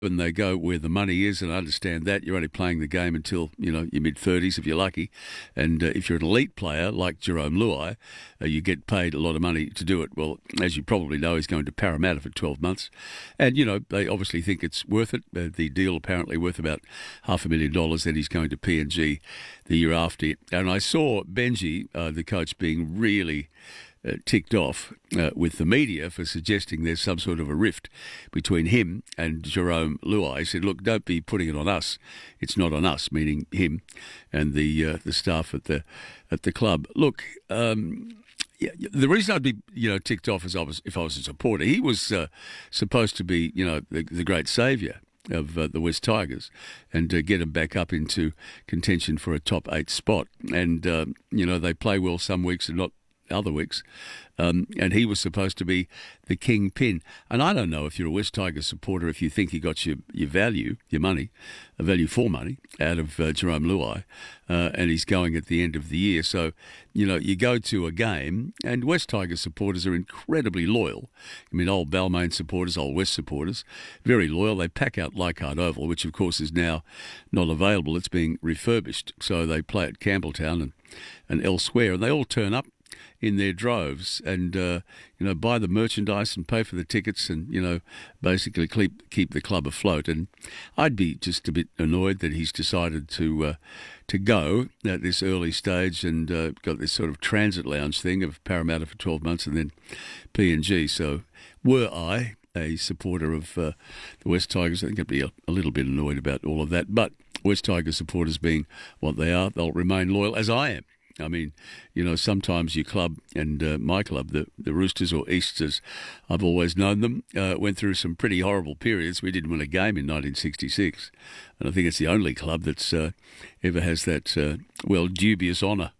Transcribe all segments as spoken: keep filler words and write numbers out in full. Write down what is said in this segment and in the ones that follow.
and they go where the money is, and I understand that. You're only playing the game until, you know, your mid-thirties if you're lucky. And uh, if you're an elite player like Jerome Luai, uh, you get paid a lot of money to do it. Well, as you probably know, he's going to Parramatta for twelve months. And, you know, they obviously think it's worth it. Uh, the deal apparently worth about half a million dollars. Then he's going to P N G the year after. And I saw Benji, uh, the coach, being really Uh, ticked off uh, with the media for suggesting there's some sort of a rift between him and Jerome Luai. He said, look, don't be putting it on us. It's not on us, meaning him and the uh, the staff at the at the club. Look, um, yeah, the reason I'd be, you know, ticked off is I was, if I was a supporter. He was uh, supposed to be, you know, the, the great saviour of uh, the West Tigers and uh, get them back up into contention for a top eight spot. And, uh, you know, they play well some weeks and not other weeks, um, and he was supposed to be the kingpin. And I don't know if you're a West Tigers supporter, if you think you got your, your value, your money, a value for money out of uh, Jerome Luai, uh, and he's going at the end of the year. So, you know, you go to a game, and West Tigers supporters are incredibly loyal. I mean, old Balmain supporters, old West supporters, very loyal. They pack out Leichhardt Oval, which of course is now not available. It's being refurbished. So they play at Campbelltown and, and elsewhere, and they all turn up in their droves and, uh, you know, buy the merchandise and pay for the tickets and, you know, basically keep keep the club afloat. And I'd be just a bit annoyed that he's decided to uh, to go at this early stage and uh, got this sort of transit lounge thing of Parramatta for twelve months and then P N G. So were I a supporter of uh, the West Tigers, I think I'd be a, a little bit annoyed about all of that. But West Tigers supporters being what they are, they'll remain loyal, as I am. I mean, you know, sometimes your club and uh, my club, the, the Roosters or Easts, as I've always known them, uh, went through some pretty horrible periods. We didn't win a game in nineteen sixty-six. And I think it's the only club that's uh, ever has that, uh, well, dubious honour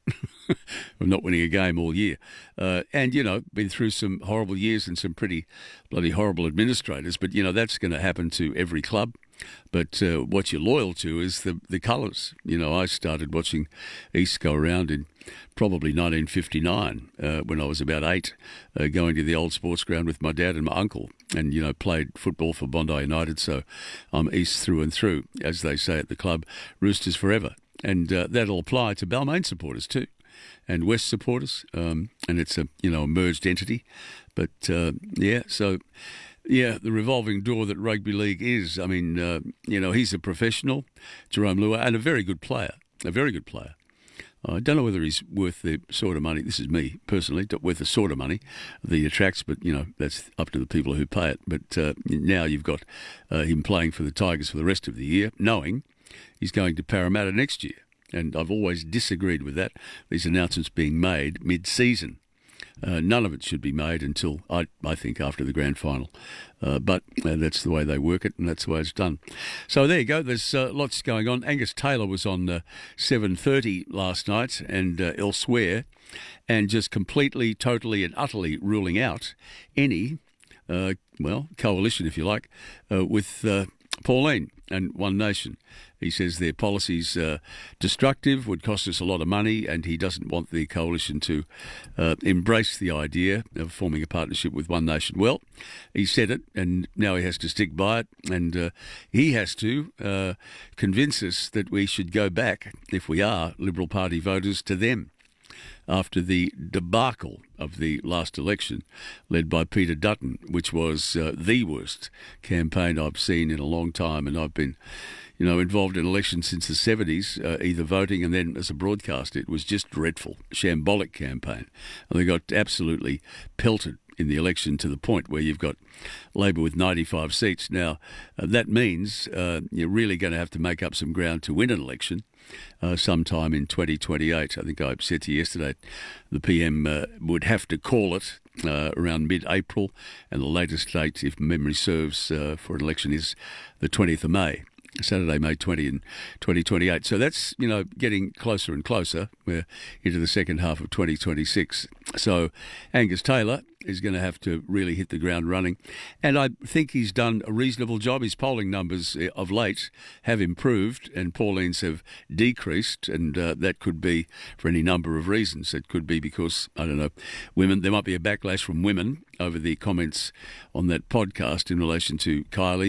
of not winning a game all year. Uh, and, you know, been through some horrible years and some pretty bloody horrible administrators. But, you know, that's going to happen to every club. But uh, what you're loyal to is the, the colours. You know, I started watching East go around in probably nineteen fifty-nine uh, when I was about eight, uh, going to the old sports ground with my dad and my uncle and, you know, played football for Bondi United. So I'm East through and through, as they say at the club, Roosters forever. And uh, that'll apply to Balmain supporters too and West supporters. Um, and it's a, you know, a merged entity. But, uh, yeah, so... Yeah, the revolving door that rugby league is. I mean, uh, you know, he's a professional, Jerome Luai, and a very good player, a very good player. I don't know whether he's worth the sort of money, this is me personally, worth the sort of money that he attracts, but, you know, that's up to the people who pay it. But uh, now you've got uh, him playing for the Tigers for the rest of the year, knowing he's going to Parramatta next year. And I've always disagreed with that, these announcements being made mid-season. Uh, none of it should be made until, I, I think, after the grand final. Uh, but uh, that's the way they work it, and that's the way it's done. So there you go. There's uh, lots going on. Angus Taylor was on uh, seven thirty last night and uh, elsewhere, and just completely, totally and utterly ruling out any, uh, well, coalition, if you like, uh, with uh, Pauline and One Nation. He says their policy's uh, destructive, would cost us a lot of money, and he doesn't want the coalition to uh, embrace the idea of forming a partnership with One Nation. Well, he said it, and now he has to stick by it, and uh, he has to uh, convince us that we should go back, if we are Liberal Party voters, to them after the debacle of the last election led by Peter Dutton, which was uh, the worst campaign I've seen in a long time, and I've been you know, involved in elections since the seventies, uh, either voting and then as a broadcaster. It was just dreadful, shambolic campaign. And they got absolutely pelted in the election to the point where you've got Labor with ninety-five seats. Now, uh, that means uh, you're really going to have to make up some ground to win an election uh, sometime in twenty twenty-eight. I think I said to you yesterday, the P M uh, would have to call it uh, around mid-April, and the latest date, if memory serves, uh, for an election is the twentieth of May. Saturday, May twentieth in twenty twenty-eight. So that's, you know, getting closer and closer. We're into the second half of twenty twenty-six. So Angus Taylor is going to have to really hit the ground running. And I think he's done a reasonable job. His polling numbers of late have improved and Pauline's have decreased. And uh, that could be for any number of reasons. It could be because, I don't know, women, there might be a backlash from women over the comments on that podcast in relation to Kylie and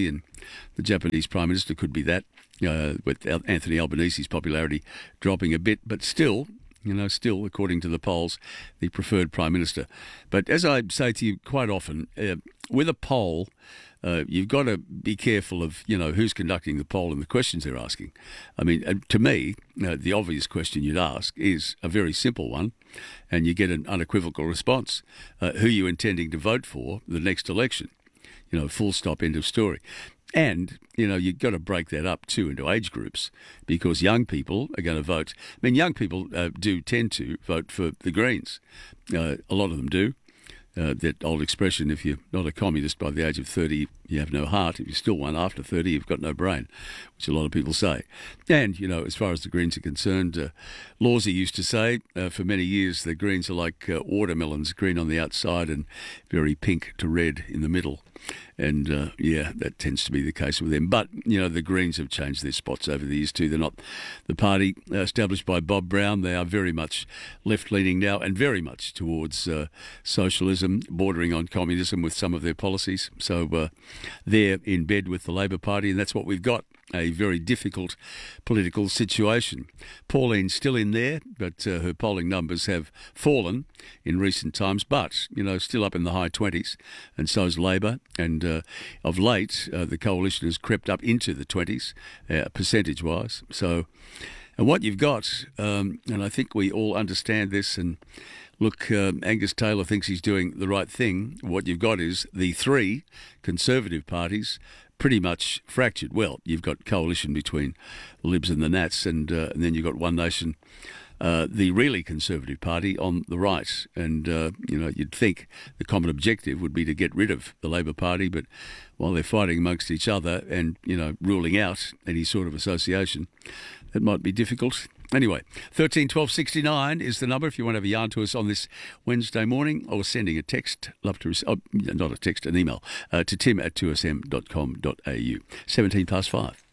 The Japanese Prime Minister could be that, uh, with Anthony Albanese's popularity dropping a bit, but still, you know, still, according to the polls, the preferred Prime Minister. But as I say to you quite often, uh, with a poll, uh, you've got to be careful of, you know, who's conducting the poll and the questions they're asking. I mean, uh, to me, uh, the obvious question you'd ask is a very simple one, and you get an unequivocal response. Uh, who are you intending to vote for the next election? You know, full stop, end of story. And, you know, you've got to break that up, too, into age groups, because young people are going to vote. I mean, young people uh, do tend to vote for the Greens. Uh, a lot of them do. Uh, that old expression, if you're not a communist by the age of thirty, you have no heart. If you're still one after thirty, you've got no brain, which a lot of people say. And, you know, as far as the Greens are concerned, uh, Lawsy used to say uh, for many years the Greens are like uh, watermelons, green on the outside and very pink to red in the middle. And, uh, yeah, that tends to be the case with them. But, you know, the Greens have changed their spots over the years too. They're not the party established by Bob Brown. They are very much left-leaning now and very much towards uh, socialism, bordering on communism with some of their policies. So uh, they're in bed with the Labor Party, and that's what we've got. A very difficult political situation. Pauline's still in there, but uh, her polling numbers have fallen in recent times, but, you know, still up in the high twenties, and so's Labor. And uh, of late, uh, the coalition has crept up into the twenties, uh, percentage-wise. So, and what you've got, um, and I think we all understand this, and look, uh, Angus Taylor thinks he's doing the right thing. What you've got is the three Conservative parties pretty much fractured. Well, you've got coalition between the Libs and the Nats, and, uh, and then you've got One Nation, uh, the really Conservative Party, on the right. And, uh, you know, you'd think the common objective would be to get rid of the Labor Party, but while they're fighting amongst each other and, you know, ruling out any sort of association, that might be difficult. Anyway, thirteen twelve sixty-nine is the number if you want to have a yarn to us on this Wednesday morning, or sending a text, love to receive, oh, not a text, an email, uh, to tim at two s m dot com dot a u. seventeen past five.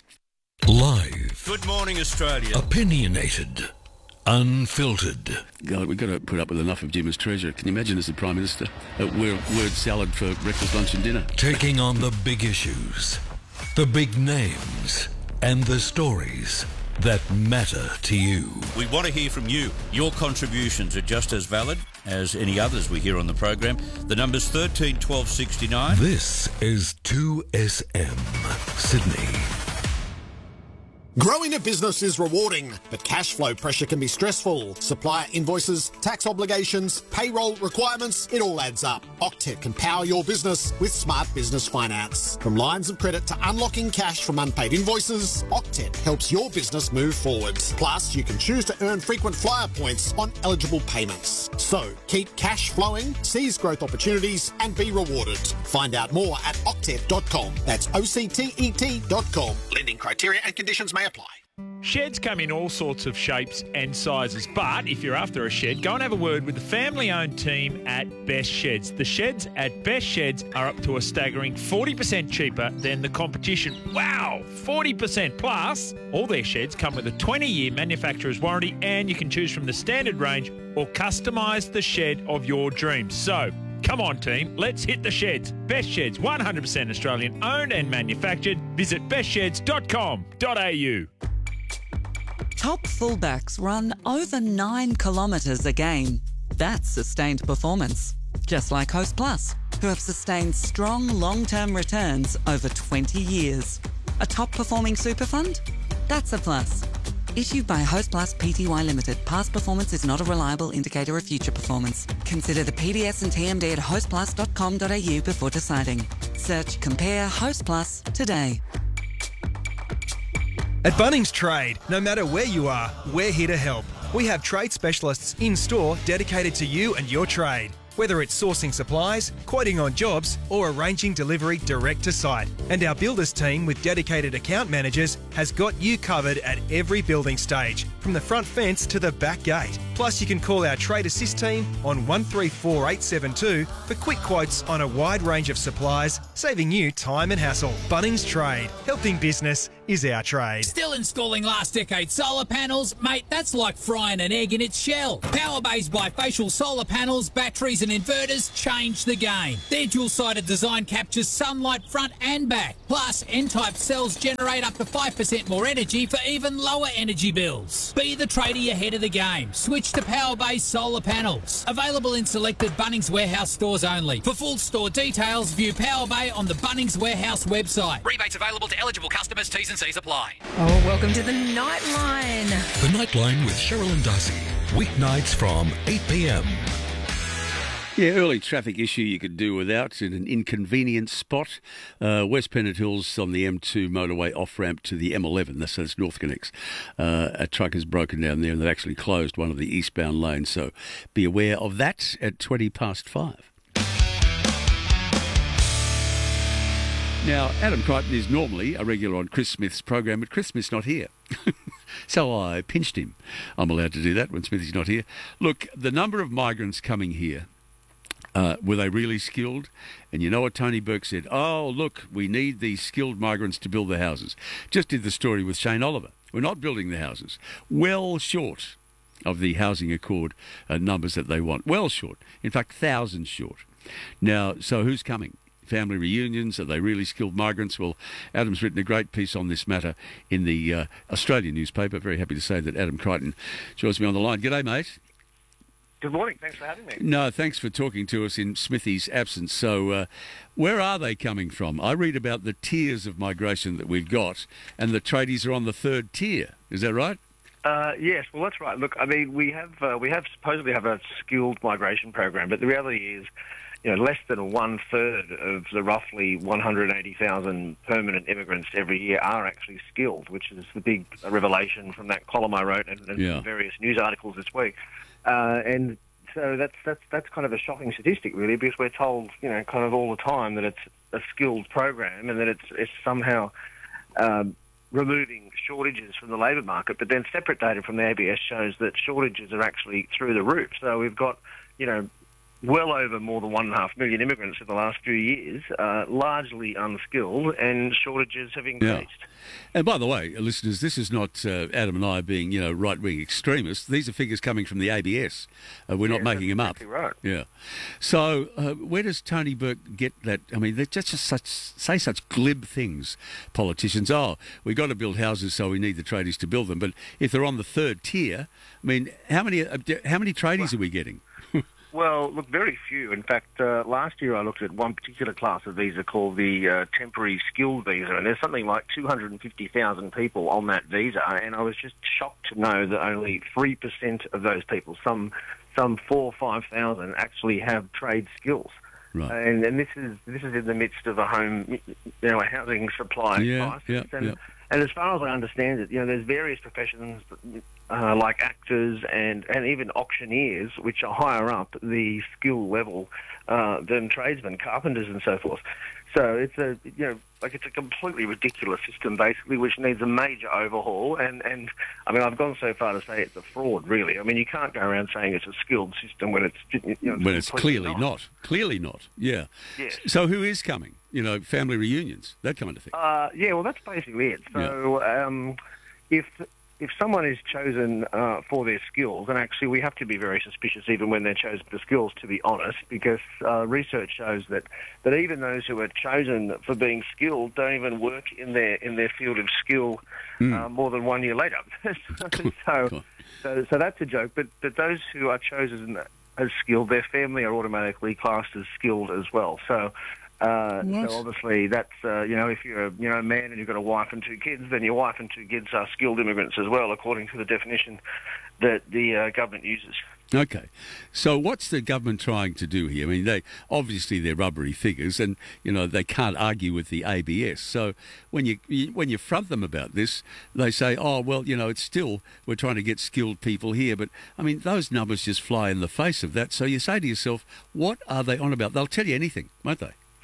Live. Good morning, Australia. Opinionated. Unfiltered. God, we've got to put up with enough of Jim as Treasurer. Can you imagine as the Prime Minister? A word, word salad for breakfast, lunch and dinner. Taking on the big issues, the big names, and the stories that matter to you. We want to hear from you. Your contributions are just as valid as any others we hear on the program. The number's thirteen twelve sixty-nine. This is two S M Sydney. Growing a business is rewarding, but cash flow pressure can be stressful. Supplier invoices, tax obligations, payroll requirements, it all adds up. Octet can power your business with smart business finance. From lines of credit to unlocking cash from unpaid invoices, Octet helps your business move forward. Plus, you can choose to earn frequent flyer points on eligible payments. So, keep cash flowing, seize growth opportunities, and be rewarded. Find out more at octet dot com. That's O C T E T dot com. Lending criteria and conditions may apply. Sheds come in all sorts of shapes and sizes, but if you're after a shed, go and have a word with the family-owned team at Best Sheds. The sheds at Best Sheds are up to a staggering forty percent cheaper than the competition. Wow, forty percent plus! All their sheds come with a twenty-year manufacturer's warranty, and you can choose from the standard range or customise the shed of your dreams. So, come on, team, let's hit the sheds. Best Sheds, one hundred percent Australian owned and manufactured. Visit best sheds dot com dot a u. Top fullbacks run over nine kilometres a game. That's sustained performance. Just like Host Plus, who have sustained strong long-term returns over twenty years. A top-performing super fund? That's a plus. Issued by Host Plus Pty Limited. Past performance is not a reliable indicator of future performance. Consider the P D S and T M D at host plus dot com dot a u before deciding. Search Compare Host Plus today. At Bunnings Trade, no matter where you are, we're here to help. We have trade specialists in-store dedicated to you and your trade. Whether it's sourcing supplies, quoting on jobs, or arranging delivery direct to site. And our builders team with dedicated account managers has got you covered at every building stage. from the front fence to the back gate. Plus, you can call our Trade Assist team on one three four eight seven two for quick quotes on a wide range of supplies, saving you time and hassle. Bunnings Trade. Helping business is our trade. Still installing last decade solar panels? Mate, that's like frying an egg in its shell. Powerbay's bifacial solar panels, batteries and inverters change the game. Their dual-sided design captures sunlight front and back. Plus, N-type cells generate up to five percent more energy for even lower energy bills. Be the tradie ahead of the game. Switch to Powerbay solar panels. Available in selected Bunnings Warehouse stores only. For full store details, view Powerbay on the Bunnings Warehouse website. Rebates available to eligible customers. T's and C's apply. Oh, welcome to the Nightline. The Nightline with Cheryl and Darcy. Weeknights from eight p.m. Yeah, early traffic issue you could do without in an inconvenient spot. Uh, West Pennant Hills on the M two motorway off-ramp to the M eleven, that's, that's North Connects. Uh, a truck has broken down there and they've actually closed one of the eastbound lanes, so be aware of that at twenty past five. Now, Adam Crichton is normally a regular on Chris Smith's program, but Chris Smith's not here. So I pinched him. I'm allowed to do that when Smithy's not here. Look, the number of migrants coming here, Uh, were they really skilled? And you know what Tony Burke said? Oh, look, we need these skilled migrants to build the houses. Just did the story with Shane Oliver. We're not building the houses. Well short of the housing accord uh, numbers that they want. Well short. In fact, thousands short. Now, so who's coming? Family reunions? Are they really skilled migrants? Well, Adam's written a great piece on this matter in the uh, Australian newspaper. Very happy to say that Adam Crichton joins me on the line. G'day, mate. Good morning. Thanks for having me. No, thanks for talking to us in Smithy's absence. So uh, where are they coming from? I read about the tiers of migration that we've got, and the tradies are on the third tier. Is that right? Uh, yes, well, that's right. Look, I mean, we have uh, we have supposedly have a skilled migration program, but the reality is, you know, less than one third of the roughly one hundred eighty thousand permanent immigrants every year are actually skilled, which is the big revelation from that column I wrote and, and Yeah. various news articles this week. Uh, and so that's that's that's kind of a shocking statistic, really, because we're told, you know, kind of all the time that it's a skilled program and that it's it's somehow um, removing shortages from the labour market. But then separate data from the A B S shows that shortages are actually through the roof. So we've got, you know, well over more than one and a half million immigrants in the last few years, uh, largely unskilled, and shortages have increased. Yeah. And by the way, listeners, this is not uh, Adam and I being, you know, right-wing extremists. These are figures coming from the A B S. Uh, we're Yeah, not making that's them up. exactly right. Yeah. So uh, where does Tony Burke get that? I mean, they just, just such, say such glib things, politicians. Oh, we've got to build houses, so we need the tradies to build them. But if they're on the third tier, I mean, how many uh, how many tradies are we getting? Well, look, very few. In fact, uh, last year I looked at one particular class of visa called the uh, temporary skilled visa, and there's something like two hundred fifty thousand people on that visa, and I was just shocked to know that only three percent of those people, some some four or five thousand, actually have trade skills. Right. And, and this is this is in the midst of a home, you know, a housing supply Yeah, crisis. yeah, and, yeah. and as far as I understand it, you know, there's various professions uh, like actors and, and even auctioneers, which are higher up the skill level uh, than tradesmen, carpenters, and so forth. So it's a you know like it's a completely ridiculous system, basically, which needs a major overhaul. And, and I mean, I've gone so far to say it's a fraud, really. I mean, you can't go around saying it's a skilled system when it's you know When it's completely clearly not. Clearly not. Yeah. Yes. So who is coming? You know, family reunions, that kind of thing. Uh, yeah, well, that's basically it. So um, if if someone is chosen uh, for their skills, and actually we have to be very suspicious even when they're chosen for skills, to be honest, because uh, research shows that, that even those who are chosen for being skilled don't even work in their in their field of skill Mm. uh, more than one year later. so, so so that's a joke. But but those who are chosen as skilled, their family are automatically classed as skilled as well. So. Uh, What? so obviously that's, uh, you know, if you're a you know, a man and you've got a wife and two kids, then your wife and two kids are skilled immigrants as well, according to the definition that the uh, government uses. Okay. So what's the government trying to do here? I mean, they obviously they're rubbery figures and, you know, they can't argue with the A B S. So when you, you when you front them about this, they say, oh, well, you know, it's still, we're trying to get skilled people here. But, I mean, those numbers just fly in the face of that. So you say to yourself, what are they on about? They'll tell you anything, won't they?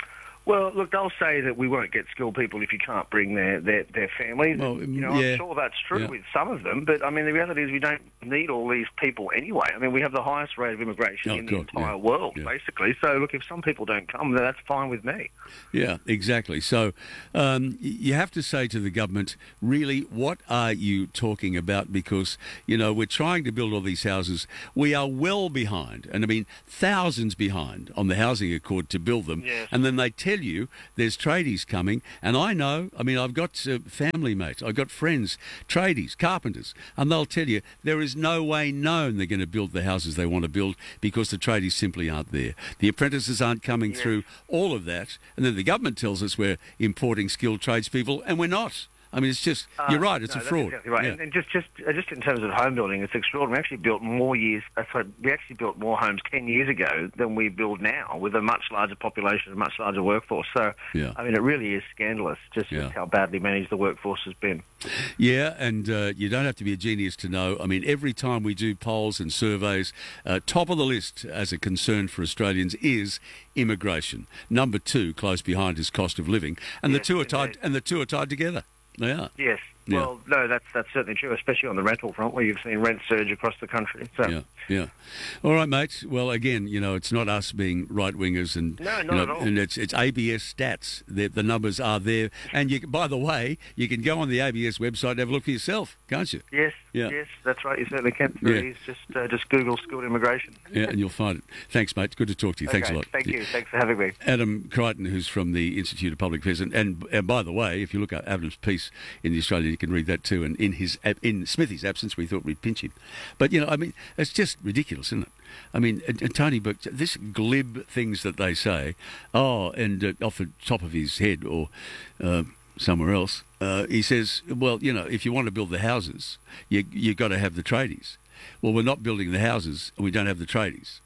Well, look, they'll say that we won't get skilled people if you can't bring their, their, their families. Well, you know, yeah. I'm sure that's true Yeah. with some of them, but I mean, the reality is we don't need all these people anyway. I mean, we have the highest rate of immigration Oh, in the God, entire yeah. world, Yeah. basically. So, look, if some people don't come, then that's fine with me. Yeah, exactly. So um, y- you have to say to the government, really, what are you talking about? Because, you know, we're trying to build all these houses. We are well behind, and I mean thousands behind on the Housing Accord to build them. Yes. And then they tell you there's tradies coming. And I know, I mean, I've got uh, family mates, I've got friends, tradies, carpenters, and they'll tell you there is no way known they're going to build the houses they want to build because the tradies simply aren't there. The apprentices aren't coming Yes. through, all of that. And then the government tells us we're importing skilled tradespeople, and we're not. I mean, it's just, Uh, you're right, it's no, a that's fraud. Exactly right. Yeah. And, and just, just, uh, just in terms of home building, it's extraordinary. We actually built more years. Uh, sorry, we actually built more homes ten years ago than we build now, with a much larger population, a much larger workforce. So, Yeah. I mean, it really is scandalous just, Yeah. just how badly managed the workforce has been. Yeah, and uh, you don't have to be a genius to know. I mean, every time we do polls and surveys, uh, top of the list as a concern for Australians is immigration. Number two, close behind, is cost of living, and Yes, the two are tied. indeed. And the two are tied together. They are. Yes. Yeah. Well, no, that's that's certainly true, especially on the rental front, where you've seen rent surge across the country. So. Yeah, yeah. All right, mate. Well, again, you know, it's not us being right wingers, and No, you not know, at all. and it's it's A B S stats. The, the numbers are there, and you. By the way, you can go on the A B S website and have a look for yourself, can't you? Yes, Yeah. yes, that's right. You certainly can. It's very Yeah. easy. Just, uh, just Google skilled immigration. Yeah, and you'll find it. Thanks, mate. Good to talk to you. Thanks a Okay, lot. Thank you. Thanks for having me. Adam Crichton, who's from the Institute of Public Affairs, and, and, and by the way, if you look at Adam's piece in the Australian, you can read that too. And in his in Smithy's absence, we thought we'd pinch him, but you know, I mean, it's just ridiculous, isn't it? I mean, and, and Tony Burke, this glib things that they say, oh, and uh, off the top of his head or uh, somewhere else, uh, he says, well, you know, if you want to build the houses, you you got to have the tradies. Well, we're not building the houses, and we don't have the tradies.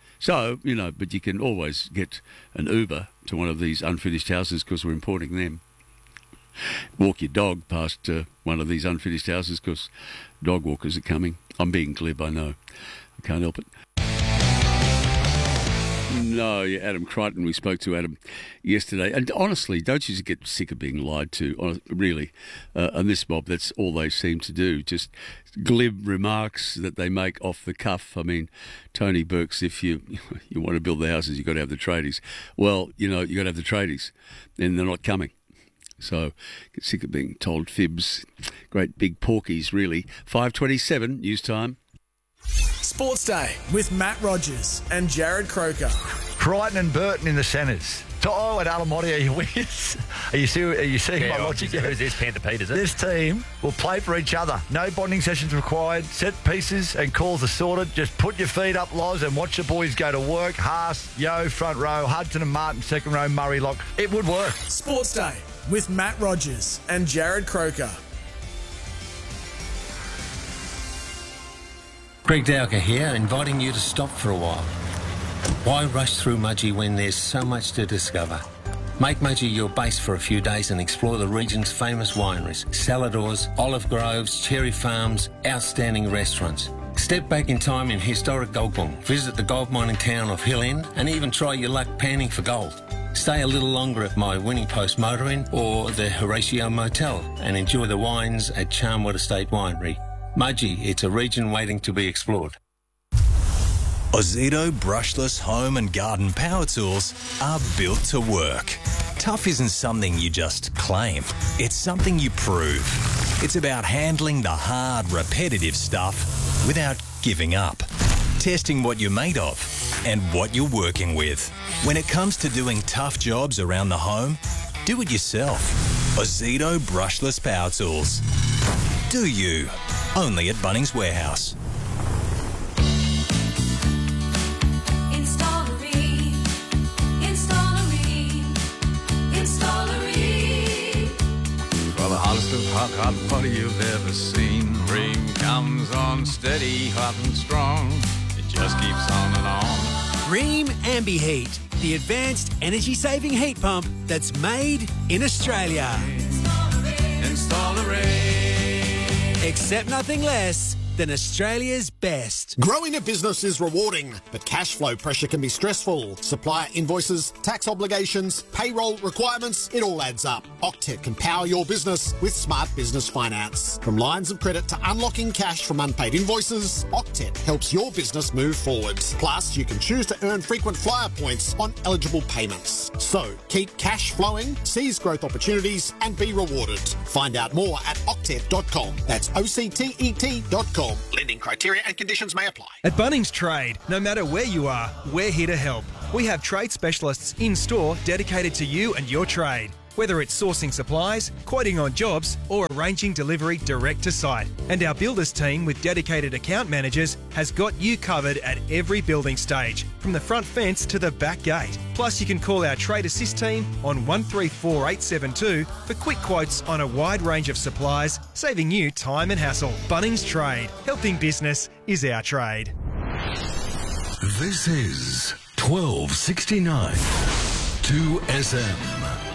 So, you know, but you can always get an Uber to one of these unfinished houses because we're importing them. Walk your dog past uh, one of these unfinished houses because dog walkers are coming. I'm being glib, I know. I can't help it. No, yeah, Adam Crichton. We spoke to Adam yesterday. And honestly, don't you just get sick of being lied to? Hon- Really. Uh, and this mob, that's all they seem to do. Just glib remarks that they make off the cuff. I mean, Tony Burke's, if you you want to build the houses, you've got to have the tradies. Well, you know, you've got to have the tradies. And they're not coming. So, get sick of being told fibs. Great big porkies, really. five twenty-seven, news time. Sports Day with Matt Rogers and Jared Croker. Crichton and Burton in the centres. Oh, and Alamotti, are you with? Are you see? Are you seeing Yeah, my well, logic? who's this, Panther Pete, is it? This team will play for each other. No bonding sessions required. Set pieces and calls are sorted. Just put your feet up, Loz, and watch the boys go to work. Haas, Yo, front row. Hudson and Martin, second row. Murray, lock. It would work. Sports Day with Matt Rogers and Jared Croker. Greg Dowker here, inviting you to stop for a while. Why rush through Mudgee when there's so much to discover? Make Mudgee your base for a few days and explore the region's famous wineries, Saladors, olive groves, cherry farms, outstanding restaurants. Step back in time in historic Goulburn, visit the gold mining town of Hill End, and even try your luck panning for gold. Stay a little longer at my Winning Post Motor Inn or the Horatio Motel and enjoy the wines at Charmwood Estate Winery. Mudgee, it's a region waiting to be explored. Ozito brushless home and garden power tools are built to work. Tough isn't something you just claim. It's something you prove. It's about handling the hard, repetitive stuff without giving up. Testing what you're made of and what you're working with. When it comes to doing tough jobs around the home, do it yourself. Ozito brushless power tools. Do you? Only at Bunnings Warehouse. Installery, Installery, Installery. For the hottest of hot, hot water you've ever seen. Ream comes on steady, hot and strong. It just keeps on and on. Ream AmbiHeat, the advanced energy-saving heat pump that's made in Australia. Installery. Accept nothing less than Australia's best. Growing a business is rewarding, but cash flow pressure can be stressful. Supplier invoices, tax obligations, payroll requirements, it all adds up. Octet can power your business with Smart Business Finance. From lines of credit to unlocking cash from unpaid invoices, Octet helps your business move forward. Plus, you can choose to earn frequent flyer points on eligible payments. So, keep cash flowing, seize growth opportunities, and be rewarded. Find out more at octet dot com. That's O C T E T dot com. Lending criteria and conditions may apply. At Bunnings Trade, no matter where you are, we're here to help. We have trade specialists in store dedicated to you and your trade. Whether it's sourcing supplies, quoting on jobs, or arranging delivery direct to site. And our builders team with dedicated account managers has got you covered at every building stage, from the front fence to the back gate. Plus, you can call our Trade Assist team on one three four eight seven two for quick quotes on a wide range of supplies, saving you time and hassle. Bunnings Trade. Helping business is our trade. This is twelve sixty-nine two S M.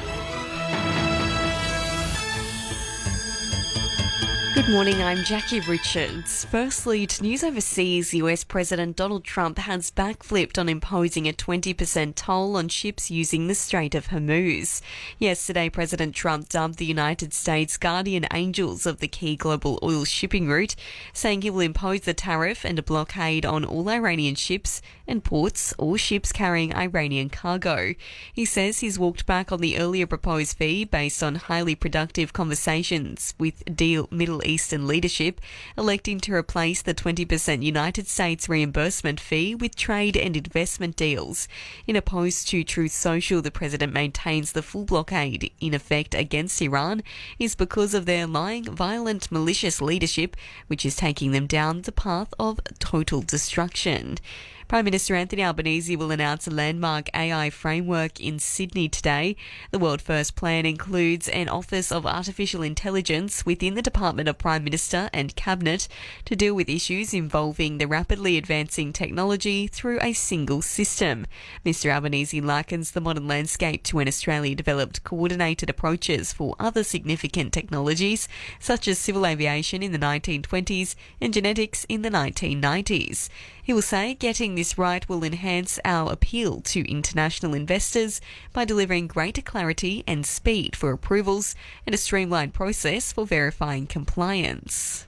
Good morning, I'm Jackie Richards. Firstly, to news overseas, U S President Donald Trump has backflipped on imposing a twenty percent toll on ships using the Strait of Hormuz. Yesterday, President Trump dubbed the United States guardian angels of the key global oil shipping route, saying he will impose the tariff and a blockade on all Iranian ships and ports or ships carrying Iranian cargo. He says he's walked back on the earlier proposed fee based on highly productive conversations with deal Middle Eastern leadership, electing to replace the twenty percent United States reimbursement fee with trade and investment deals. In a post to Truth Social, the president maintains the full blockade in effect against Iran is because of their lying, violent, malicious leadership, which is taking them down the path of total destruction. Prime Minister Anthony Albanese will announce a landmark A I framework in Sydney today. The World First plan includes an Office of Artificial Intelligence within the Department of Prime Minister and Cabinet to deal with issues involving the rapidly advancing technology through a single system. Mister Albanese likens the modern landscape to when Australia developed coordinated approaches for other significant technologies, such as civil aviation in the nineteen twenties and genetics in the nineteen nineties. He will say getting this right will enhance our appeal to international investors by delivering greater clarity and speed for approvals and a streamlined process for verifying compliance.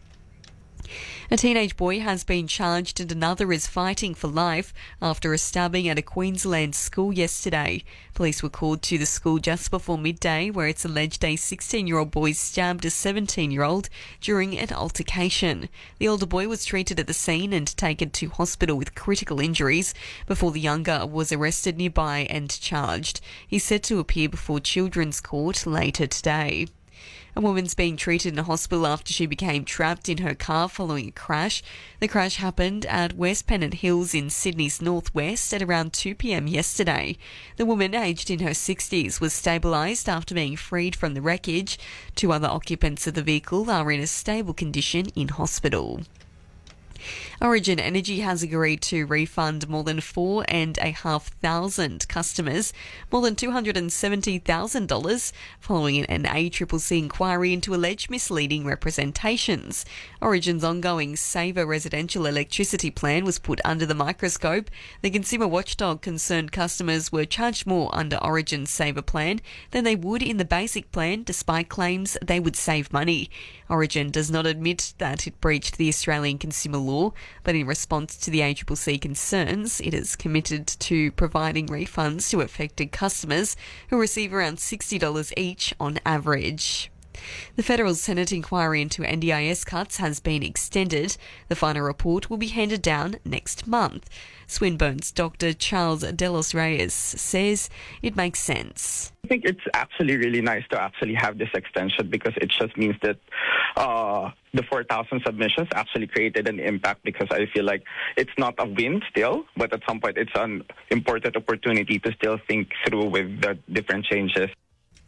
A teenage boy has been charged and another is fighting for life after a stabbing at a Queensland school yesterday. Police were called to the school just before midday, where it's alleged a sixteen-year-old boy stabbed a seventeen-year-old during an altercation. The older boy was treated at the scene and taken to hospital with critical injuries before the younger was arrested nearby and charged. He's set to appear before Children's Court later today. A woman's being treated in a hospital after she became trapped in her car following a crash. The crash happened at West Pennant Hills in Sydney's northwest at around two p.m. yesterday. The woman, aged in her sixties, was stabilised after being freed from the wreckage. Two other occupants of the vehicle are in a stable condition in hospital. Origin Energy has agreed to refund more than four and a half thousand customers more than two hundred seventy thousand dollars following an A C C C inquiry into alleged misleading representations. Origin's ongoing Saver residential electricity plan was put under the microscope. The consumer watchdog concerned customers were charged more under Origin's Saver plan than they would in the basic plan, despite claims they would save money. Origin does not admit that it breached the Australian consumer law, but in response to the A C C C concerns, it is committed to providing refunds to affected customers who receive around sixty dollars each on average. The Federal Senate inquiry into N D I S cuts has been extended. The final report will be handed down next month. Swinburne's Doctor Charles Delos Reyes says it makes sense. I think it's actually really nice to actually have this extension because it just means that uh, the four thousand submissions actually created an impact, because I feel like it's not a win still, but at some point it's an important opportunity to still think through with the different changes.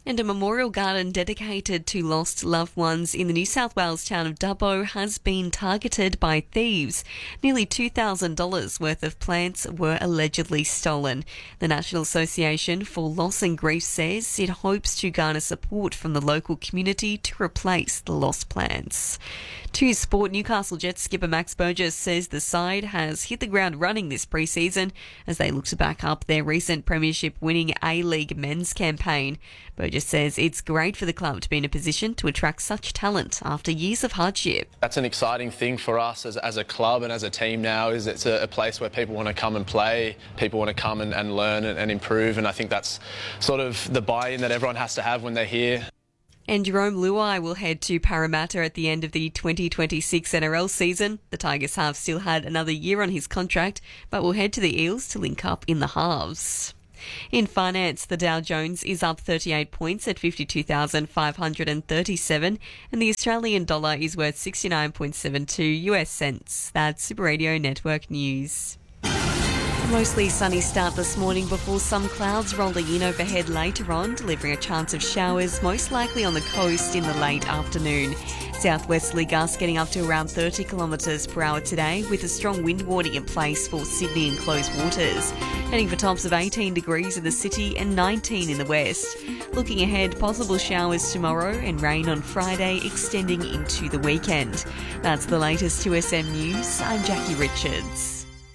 And a memorial garden dedicated to lost loved ones in the New South Wales town of Dubbo has been targeted by thieves. Nearly two thousand dollars worth of plants were allegedly stolen. The National Association for Loss and Grief says it hopes to garner support from the local community to replace the lost plants. To sport, Newcastle Jets skipper Max Burgess says the side has hit the ground running this pre-season as they look to back up their recent premiership-winning A-League men's campaign. Burgess says it's great for the club to be in a position to attract such talent after years of hardship. That's an exciting thing for us as, as a club and as a team now, is it's a, a place where people want to come and play, people want to come and, and learn and, and improve, and I think that's sort of the buy-in that everyone has to have when they're here. And Jerome Luai will head to Parramatta at the end of the twenty twenty-six N R L season. The Tigers half still had another year on his contract, but will head to the Eels to link up in the halves. In finance, the Dow Jones is up thirty-eight points at fifty-two thousand five hundred thirty-seven, and the Australian dollar is worth sixty-nine point seven two U S cents. That's Super Radio Network News. Mostly sunny start this morning before some clouds rolling in overhead later on, delivering a chance of showers, most likely on the coast in the late afternoon. Southwesterly gusts getting up to around thirty kilometres per hour today, with a strong wind warning in place for Sydney and closed waters. Heading for tops of eighteen degrees in the city and nineteen in the west. Looking ahead, possible showers tomorrow and rain on Friday, extending into the weekend. That's the latest two S M News. I'm Jackie Richards.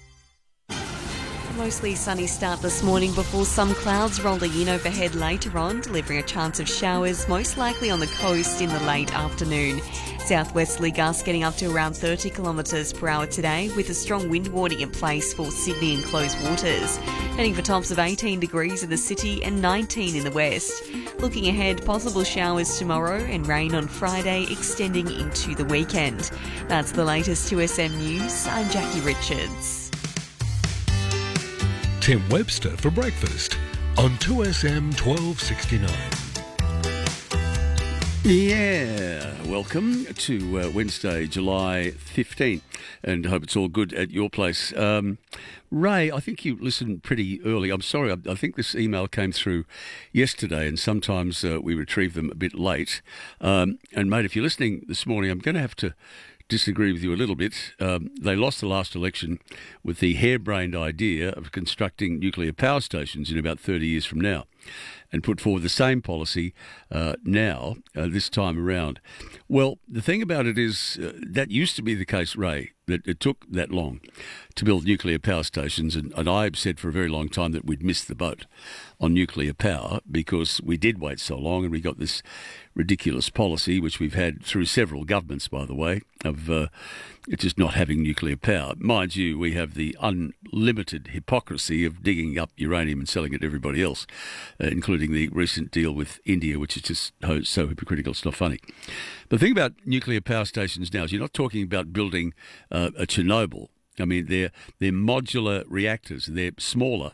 Mostly sunny start this morning before some clouds rolling in overhead later on, delivering a chance of showers, most likely on the coast in the late afternoon. Southwesterly gusts getting up to around thirty kilometres per hour today, with a strong wind warning in place for Sydney and closed waters. Heading for tops of eighteen degrees in the city and nineteen in the west. Looking ahead, possible showers tomorrow and rain on Friday, extending into the weekend. That's the latest two S M News. I'm Jackie Richards. Tim Webster for breakfast on two S M twelve sixty-nine. Yeah, welcome to uh, Wednesday, July fifteenth, and I hope it's all good at your place. Um, Ray, I think you listened pretty early. I'm sorry, I, I think this email came through yesterday, and sometimes uh, we retrieve them a bit late. Um, and mate, if you're listening this morning, I'm going to have to disagree with you a little bit. Um, they lost the last election with the harebrained idea of constructing nuclear power stations in about thirty years from now, and put forward the same policy uh, now, uh, this time around. Well, the thing about it is uh, that used to be the case, Ray, that it took that long to build nuclear power stations, and, and I've said for a very long time that we'd missed the boat on nuclear power because we did wait so long, and we got this ridiculous policy, which we've had through several governments, by the way, of uh, just not having nuclear power. Mind you, we have the unlimited hypocrisy of digging up uranium and selling it to everybody else, uh, including the recent deal with India, which is just so hypocritical, it's not funny. The thing about nuclear power stations now is you're not talking about building uh, a Chernobyl. I mean, they're, they're modular reactors. They're smaller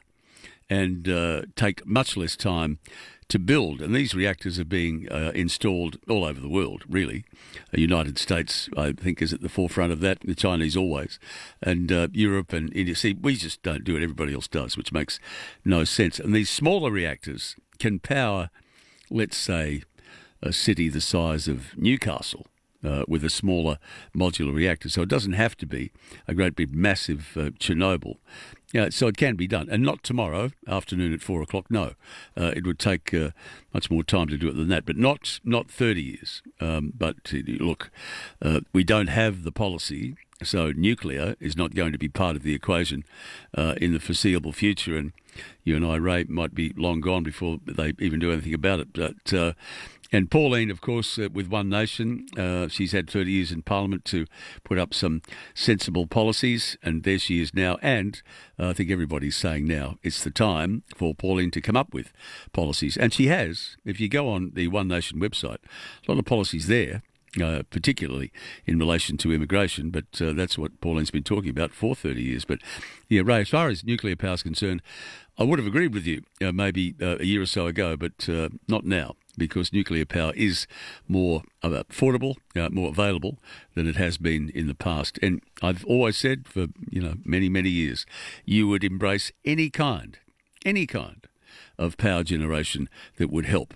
and uh, take much less time to build. And these reactors are being uh, installed all over the world, really. The United States, I think, is at the forefront of that. The Chinese always. And uh, Europe and India. See, we just don't do it. Everybody else does, which makes no sense. And these smaller reactors can power, let's say, a city the size of Newcastle. Uh, with a smaller modular reactor. So it doesn't have to be a great big massive uh, Chernobyl. Yeah, so it can be done. And not tomorrow afternoon at four o'clock, no. Uh, it would take uh, much more time to do it than that, but not not thirty years. Um, but uh, look, uh, we don't have the policy, so nuclear is not going to be part of the equation uh, in the foreseeable future. And you and I, Ray, might be long gone before they even do anything about it. But uh, And Pauline, of course, uh, with One Nation, uh, she's had thirty years in Parliament to put up some sensible policies, and there she is now. And uh, I think everybody's saying now it's the time for Pauline to come up with policies. And she has. If you go on the One Nation website, a lot of policies there, uh, particularly in relation to immigration, but uh, that's what Pauline's been talking about for thirty years. But, yeah, Ray, as far as nuclear power is concerned, I would have agreed with you uh, maybe uh, a year or so ago, but uh, not now, because nuclear power is more uh, affordable, uh, more available than it has been in the past. And I've always said for, you know, many, many years, you would embrace any kind, any kind of power generation that would help.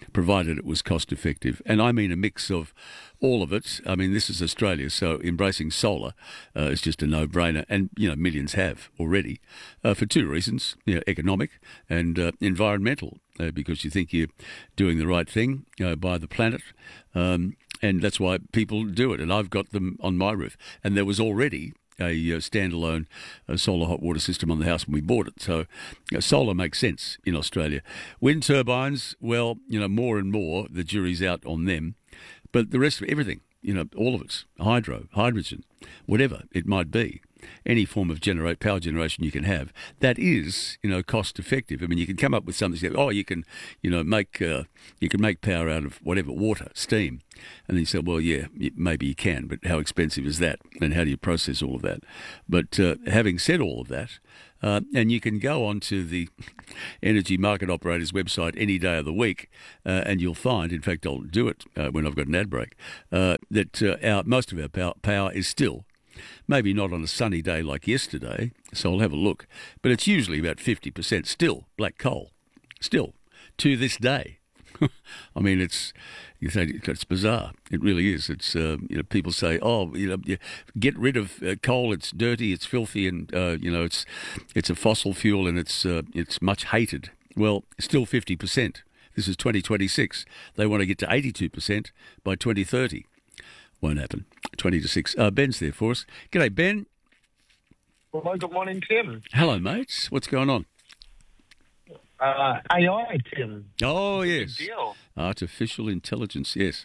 provided it was cost effective. And I mean a mix of all of it. I mean, this is Australia, so embracing solar uh, is just a no-brainer, and you know millions have already uh, for two reasons: you know, economic and uh, environmental, uh, because you think you're doing the right thing uh, by the planet, um, and that's why people do it. And I've got them on my roof, and there was already a uh, standalone uh, solar hot water system on the house when we bought it. So uh, solar makes sense in Australia. Wind turbines, well, you know, more and more the jury's out on them. But the rest of everything, you know, all of it's hydro, hydrogen, whatever it might be, any form of generate power generation you can have, that is, you know, cost effective. I mean, you can come up with something, like, oh, you can, you know, make uh, you can make power out of whatever, water, steam. And then you say, well, yeah, maybe you can, but how expensive is that? And how do you process all of that? But uh, having said all of that, Uh, and you can go on to the Energy Market Operator's website any day of the week, uh, and you'll find, in fact, I'll do it uh, when I've got an ad break, uh, that uh, our, most of our power, power is still, maybe not on a sunny day like yesterday, so I'll have a look, but it's usually about fifty percent still black coal, still, to this day. I mean, it's you say it's bizarre. It really is. It's uh, you know, people say, oh, you know, you get rid of uh, coal. It's dirty. It's filthy, and uh, you know, it's it's a fossil fuel, and it's uh, it's much hated. Well, still fifty percent. This is twenty twenty-six. They want to get to eighty-two percent by twenty thirty. Won't happen. Twenty to six. Uh, Ben's there for us. G'day, Ben. Well, good morning, Tim. Hello, mates. What's going on? Uh, A I, Tim. Oh, yes. Big deal. Artificial intelligence, yes.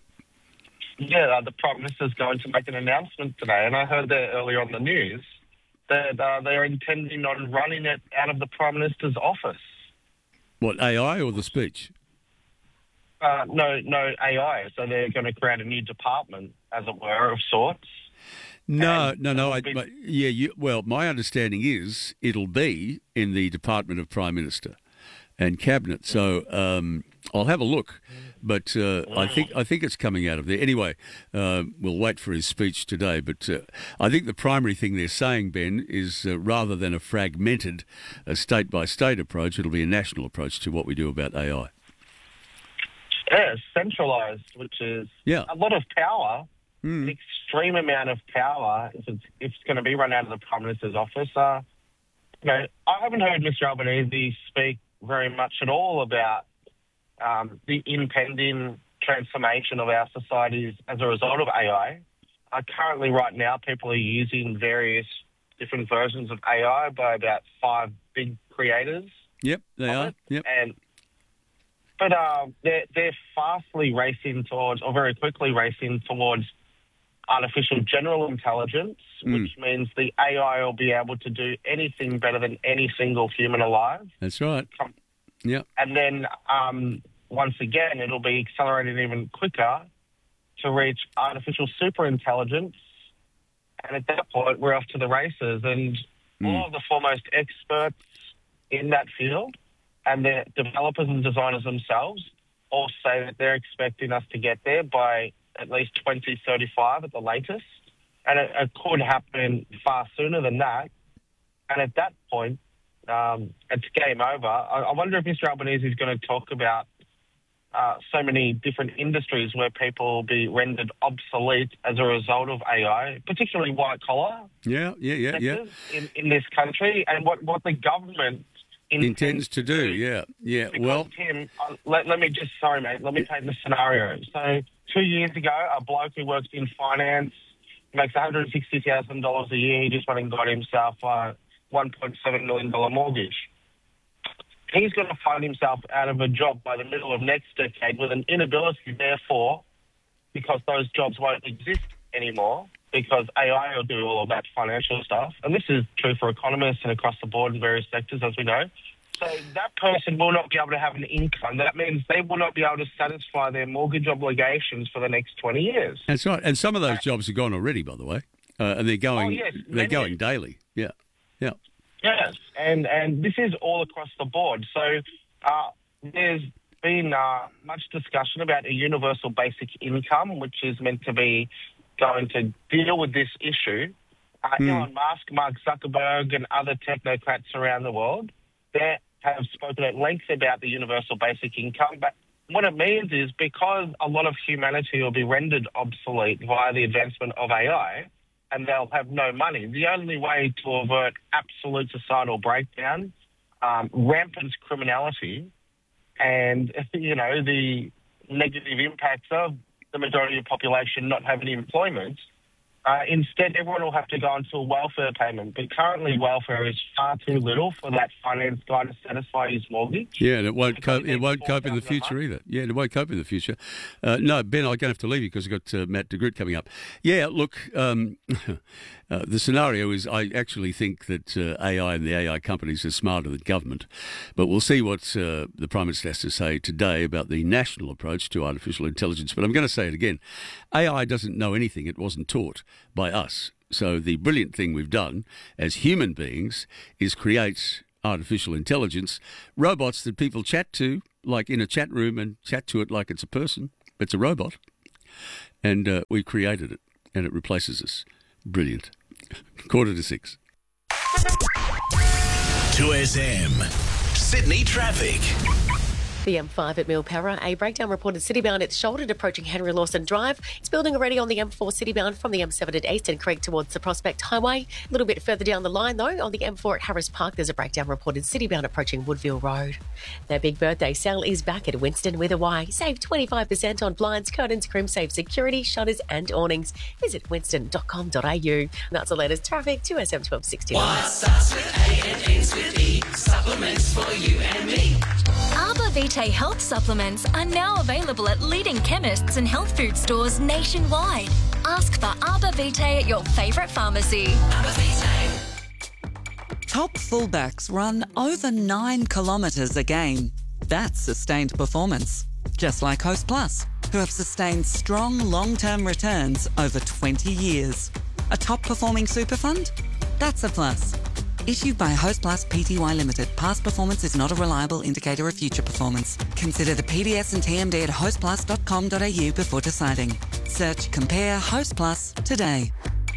Yeah, uh, the Prime Minister's going to make an announcement today, and I heard that earlier on the news that uh, they're intending on running it out of the Prime Minister's office. What, A I or the speech? Uh, no, no A I. So they're going to create a new department, as it were, of sorts. No, no, no. I, but, yeah, you, well, my understanding is it'll be in the Department of Prime Minister and Cabinet. So um, I'll have a look, but uh, I think I think it's coming out of there. Anyway, uh, we'll wait for his speech today. But uh, I think the primary thing they're saying, Ben, is uh, rather than a fragmented uh, state-by-state approach, it'll be a national approach to what we do about A I. Yeah, centralised, which is yeah. a lot of power. Mm. An extreme amount of power if it's, if it's going to be run out of the Prime Minister's office. Uh, you know, I haven't heard Mister Albanese speak very much at all about um, the impending transformation of our societies as a result of A I. Uh, currently, right now, people are using various different versions of A I by about five big creators. Yep, they are. It. Yep. And but uh, they're they're fastly racing towards, or very quickly racing towards, artificial general intelligence, Mm. which means the A I will be able to do anything better than any single human alive. That's right. Yeah. And then, um, once again, it'll be accelerated even quicker to reach artificial superintelligence. And at that point, we're off to the races. And Mm. all of the foremost experts in that field and the developers and designers themselves all say that they're expecting us to get there by at least twenty thirty-five at the latest. And it, it could happen far sooner than that. And at that point, um, it's game over. I, I wonder if Mister Albanese is going to talk about uh, so many different industries where people will be rendered obsolete as a result of A I, particularly white-collar Yeah, yeah, yeah, yeah. sectors in, in this country, and what, what the government intends, Intends to do, yeah, yeah. because, Well, Tim, uh, let, let me just, sorry, mate, let me take the scenario. So two years ago, a bloke who works in finance makes one hundred sixty thousand dollars a year. He just went and got himself a one point seven million dollars mortgage. He's going to find himself out of a job by the middle of next decade with an inability, therefore, because those jobs won't exist anymore, because A I will do all of that financial stuff. And this is true for economists and across the board in various sectors, as we know. So that person will not be able to have an income. That means they will not be able to satisfy their mortgage obligations for the next twenty years. that's right. And some of those jobs are gone already, by the way, uh, and they're going. Oh, yes, they're many. going daily. Yeah, yeah. Yes, and, and this is all across the board. So uh, there's been uh, much discussion about a universal basic income, which is meant to be going to deal with this issue. Uh, Hmm. Elon Musk, Mark Zuckerberg, and other technocrats around the world, they have spoken at length about the universal basic income, but what it means is because a lot of humanity will be rendered obsolete via the advancement of A I, and they'll have no money. The only way to avert absolute societal breakdown, um, rampant criminality, and, you know, the negative impacts of the majority of the population not having employment, uh, instead everyone will have to go into a welfare payment. But currently welfare is far too little for that finance guy to satisfy his mortgage. Yeah, and it won't cope. It won't cope in the future either. Yeah, it won't cope in the future. Uh, no, Ben, I'm going to have to leave you because I've got uh, Matt de Groot coming up. Yeah, look, um, uh, the scenario is I actually think that uh, A I and the A I companies are smarter than government, but we'll see what uh, the Prime Minister has to say today about the national approach to artificial intelligence. But I'm going to say it again: A I doesn't know anything it wasn't taught by us. So the brilliant thing we've done as human beings is create artificial intelligence, robots that people chat to, like in a chat room, and chat to it like it's a person. It's a robot. And uh, we created it, and it replaces us. Brilliant. Quarter to six. two S M. Sydney traffic. The M five at Milpara, a breakdown reported citybound. It's shouldered approaching Henry Lawson Drive. It's building already on the M four citybound from the M seven at Eastern Creek towards the Prospect Highway. A little bit further down the line, though, on the M four at Harris Park, there's a breakdown reported citybound approaching Woodville Road. Their big birthday sale is back at Winston with a Y. Save twenty-five percent on blinds, curtains, crim safe security, shutters and awnings. Visit winston dot com dot a u. That's the latest traffic, two S M twelve sixty-nine. Y starts with A and ends with E. Supplements for you and me. Arbor Vitae Health Supplements are now available at leading chemists and health food stores nationwide. Ask for Arbor Vitae at your favourite pharmacy. Arbor Vitae. Top fullbacks run over nine kilometres a game. That's sustained performance. Just like Host Plus, who have sustained strong long-term returns over twenty years. A top-performing super fund? That's a plus. Issued by Host Plus Pty Limited. Past performance is not a reliable indicator of future performance. Consider the P D S and T M D at host plus dot com dot a u before deciding. Search Compare Host Plus today.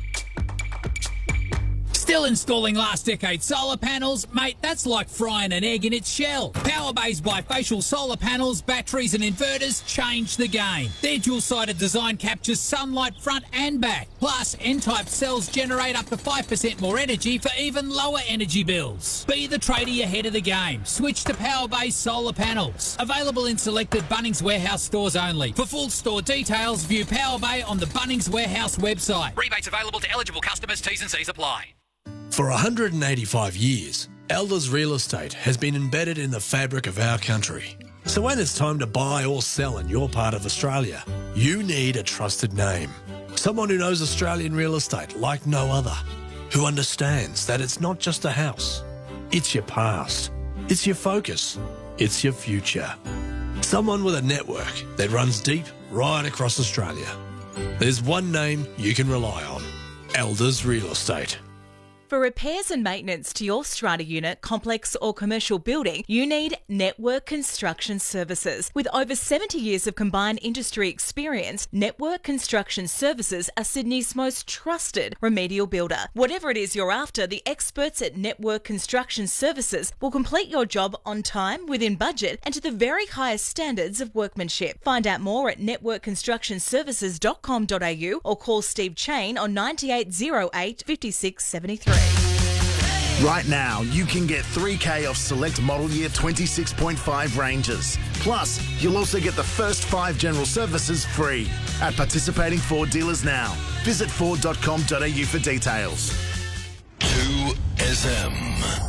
Still installing last decade solar panels? Mate, that's like frying an egg in its shell. Powerbay's bifacial solar panels, batteries and inverters change the game. Their dual-sided design captures sunlight front and back. Plus, N-type cells generate up to five percent more energy for even lower energy bills. Be the tradie ahead of the game. Switch to Powerbay's solar panels. Available in selected Bunnings Warehouse stores only. For full store details, view Powerbay on the Bunnings Warehouse website. Rebates available to eligible customers. T's and C's apply. For one hundred eighty-five years, Elders Real Estate has been embedded in the fabric of our country. So when it's time to buy or sell in your part of Australia, you need a trusted name. Someone who knows Australian real estate like no other. Who understands that it's not just a house. It's your past. It's your focus. It's your future. Someone with a network that runs deep right across Australia. There's one name you can rely on. Elders Real Estate. For repairs and maintenance to your strata unit, complex or commercial building, you need Network Construction Services. With over seventy years of combined industry experience, Network Construction Services are Sydney's most trusted remedial builder. Whatever it is you're after, the experts at Network Construction Services will complete your job on time, within budget, and to the very highest standards of workmanship. Find out more at network construction services dot com dot a u or call Steve Chain on nine eight zero eight, five six seven three. Right now, you can get three K off select model year twenty-six point five Rangers. Plus, you'll also get the first five general services free at participating Ford dealers now. Visit ford dot com dot a u for details. two S M.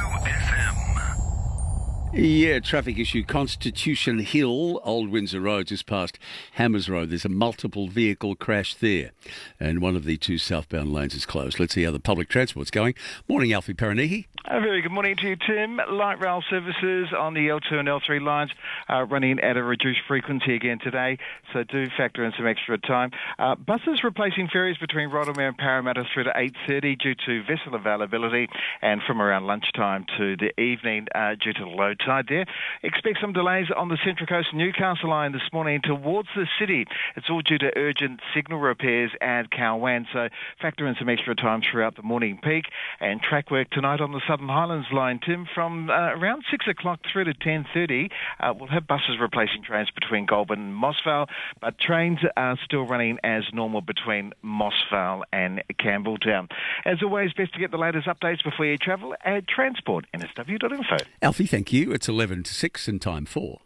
Yeah, traffic issue. Constitution Hill, Old Windsor Road, just past Hammers Road. There's a multiple vehicle crash there, and one of the two southbound lanes is closed. Let's see how the public transport's going. Morning, Alfie Paranihi. A very good morning to you, Tim. Light rail services on the L two and L three lines are running at a reduced frequency again today, so do factor in some extra time. Uh, buses replacing ferries between Rotherham and Parramatta through to eight thirty due to vessel availability, and from around lunchtime to the evening uh, due to the low side there. Expect some delays on the Central Coast Newcastle line this morning towards the city. It's all due to urgent signal repairs at Cowan, so factor in some extra time throughout the morning peak. And track work tonight on the Southern Highlands line, Tim, from uh, around six o'clock through to ten thirty. Uh, we'll have buses replacing trains between Goulburn and Mossvale, but trains are still running as normal between Mossvale and Campbelltown. As always, best to get the latest updates before you travel at transport n s w dot info. Alfie, thank you. It's eleven to six and time for.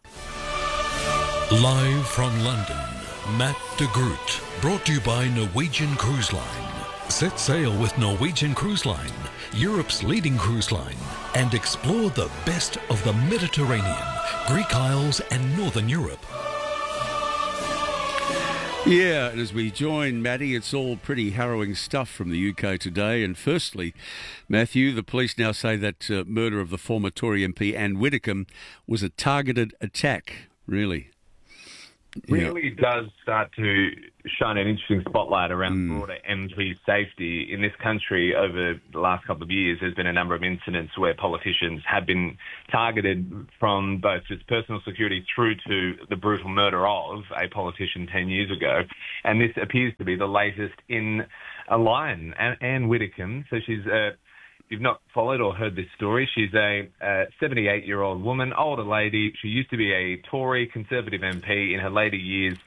Live from London, Matt de Groot. Brought to you by Norwegian Cruise Line. Set sail with Norwegian Cruise Line, Europe's leading cruise line, and explore the best of the Mediterranean, Greek Isles and Northern Europe. Yeah, and as we join Matty, it's all pretty harrowing stuff from the U K today. And firstly, Matthew, the police now say that uh, murder of the former Tory M P Anne Widdecombe was a targeted attack. Really? Really does start to shine an interesting spotlight around Mm. broader M P safety. In this country, over the last couple of years, there's been a number of incidents where politicians have been targeted from both just personal security through to the brutal murder of a politician ten years ago. And this appears to be the latest in a line. Anne Anne Widdecombe, so she's a... If you've not followed or heard this story, she's a seventy-eight-year-old woman, older lady. She used to be a Tory Conservative M P. In her later years,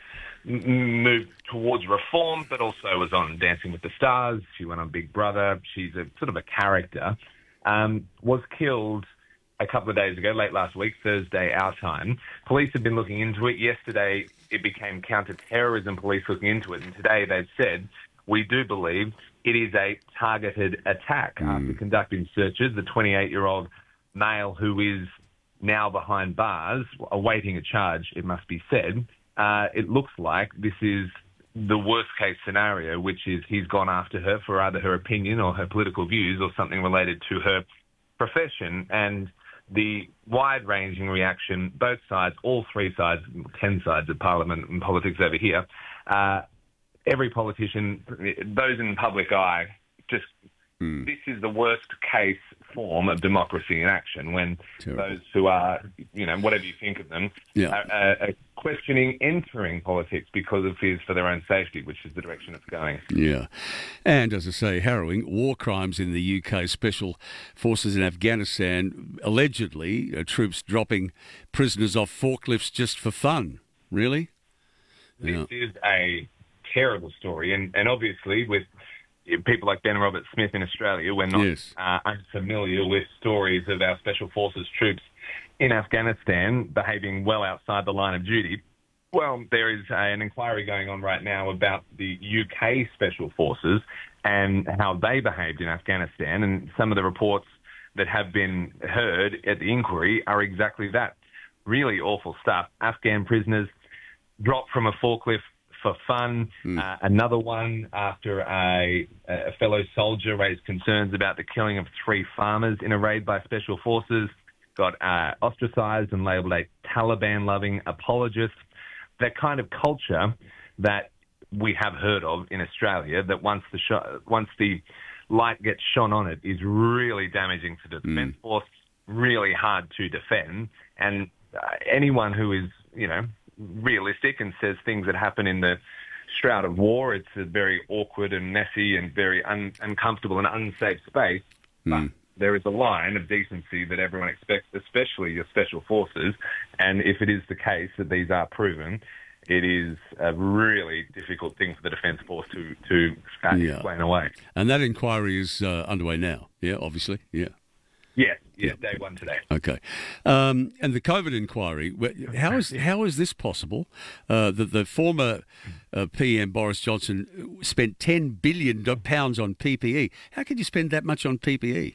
m- moved towards reform, but also was on Dancing with the Stars. She went on Big Brother. She's a sort of a character. Um, was killed a couple of days ago, late last week, Thursday, our time. Police have been looking into it. Yesterday, it became counter-terrorism police looking into it, and today they've said, we do believe it is a targeted attack. Mm. After conducting searches, the twenty-eight-year-old male who is now behind bars, awaiting a charge, it must be said, uh, it looks like this is the worst-case scenario, which is he's gone after her for either her opinion or her political views or something related to her profession. And the wide-ranging reaction, both sides, all three sides, ten sides of Parliament and politics over here, uh, every politician, those in the public eye, just mm. this is the worst case form of democracy in action when Terrible. Those who are, you know, whatever you think of them, yeah. are, are, are questioning entering politics because of fears for their own safety, which is the direction it's going. Yeah. And as I say, harrowing, war crimes in the U K Special Forces in Afghanistan, allegedly uh, troops dropping prisoners off forklifts just for fun. Really? This Yeah. is a terrible story, and, and obviously with people like Ben Robert Smith in Australia, we're not Yes. uh, unfamiliar with stories of our Special Forces troops in Afghanistan behaving well outside the line of duty. Well, there is a, an inquiry going on right now about the U K Special Forces and how they behaved in Afghanistan, and some of the reports that have been heard at the inquiry are exactly that. Really awful stuff. Afghan prisoners dropped from a forklift for fun. Mm. Uh, another one after a, a fellow soldier raised concerns about the killing of three farmers in a raid by Special Forces, got uh, ostracised and labelled a Taliban-loving apologist. That kind of culture that we have heard of in Australia, that once the sh- once the light gets shone on it, is really damaging to the mm. Defence Force, really hard to defend. And uh, anyone who is, you know, realistic and says things that happen in the shroud of war, it's a very awkward and messy and very un- uncomfortable and unsafe space. Mm. But there is a line of decency that everyone expects, especially your Special Forces. And if it is the case that these are proven, it is a really difficult thing for the Defence Force to, to uh, Yeah. explain away. And that inquiry is uh, underway now. Yeah, obviously. Yeah. Yes, yes, day one today. Okay. Um, and the COVID inquiry, wh- how is how is this possible uh, that the former uh, P M Boris Johnson spent ten billion pounds on P P E? How could you spend that much on P P E?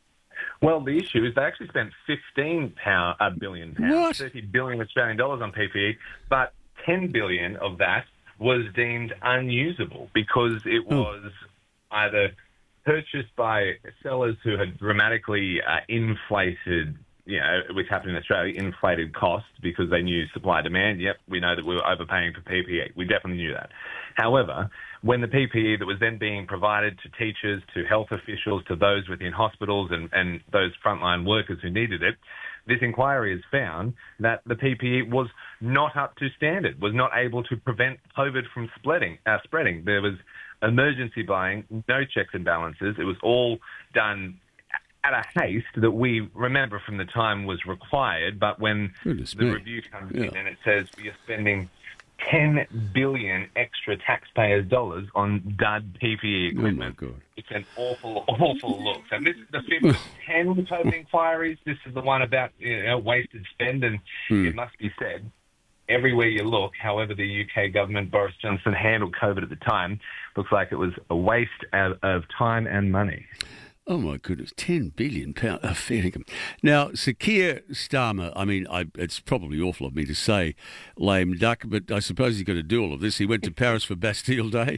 Well, the issue is they actually spent fifteen pound, uh, billion pounds, What? thirty billion Australian dollars on P P E, but ten billion of that was deemed unusable because it was either purchased by sellers who had dramatically uh, inflated, you know, which happened in Australia, inflated costs because they knew supply demand. Yep, we know that we were overpaying for P P E. We definitely knew that. However, when the P P E that was then being provided to teachers, to health officials, to those within hospitals and, and those frontline workers who needed it, this inquiry has found that the P P E was not up to standard, was not able to prevent COVID from spreading. Uh, spreading. There was emergency buying, no checks and balances. It was all done at a haste that we remember from the time was required. But when Goodness the me. review comes Yeah. in and it says you're spending ten billion extra taxpayers' dollars on dud P P E equipment, Oh, my God. it's an awful, awful look. And this is the fifth of ten COVID inquiries. This is the one about you know, wasted spend, and Hmm. it must be said, everywhere you look, however the U K government, Boris Johnson, handled COVID at the time, looks like it was a waste of, of time and money. Oh, my goodness, ten billion pounds, a fair income. Now, Sir Keir Starmer, I mean, I, it's probably awful of me to say lame duck, but I suppose he's got to do all of this. He went to Paris for Bastille Day.